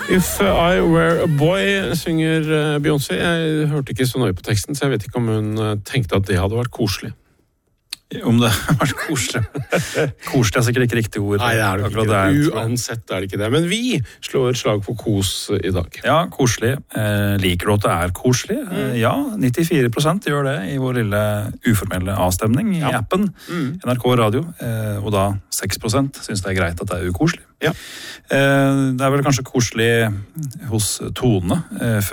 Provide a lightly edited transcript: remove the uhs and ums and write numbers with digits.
If I Were a Boy synger Beyoncé. Jeg hørte ikke så nøye på teksten, så jeg vet ikke om hun tenkte at det hadde vært koselig. Om det har vært koselig. Koselig er sikkert ikke riktig ord. Nei, det er det ikke. Uansett er det ikke det. Men vi slår et slag for kos i dag. Ja, koselig. Liker du at det er koselig? Ja, 94% gjør det i vår lille uformelle avstemning i appen NRK Radio. Og da 6% synes det er greit at det er ukoselig. Ja. Det er vel kanskje koselig hos Tone